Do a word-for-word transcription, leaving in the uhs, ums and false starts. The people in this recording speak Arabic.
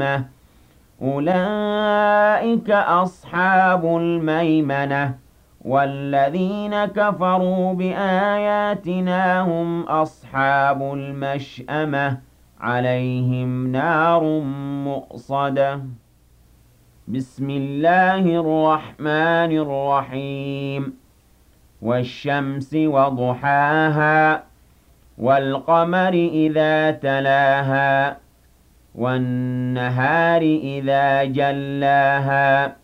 أولئك أصحاب الميمنة والذين كفروا بآياتنا هم أصحاب المشأمة عليهم نار مؤصدة بسم الله الرحمن الرحيم والشمس وضحاها والقمر إذا تلاها والنهار إذا جلاها